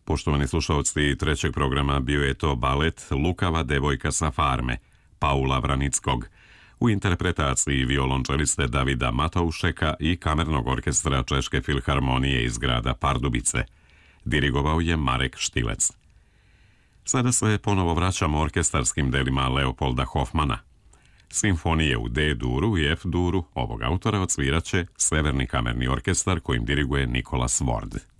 Poštovani slušalci trećeg programa bio je to balet Lukava devojka sa farme, Paula Vranickog, u interpretaciji violončeliste Davida Matoušeka i kamernog orkestra Češke filharmonije iz grada Pardubice. Dirigovao je Marek Štilec. Sada se ponovo vraćamo orkestarskim delima Leopolda Hofmana. Simfonije u D-duru i F-duru ovog autora odsviraće Severni kamerni orkestar kojim diriguje Nicholas Ward.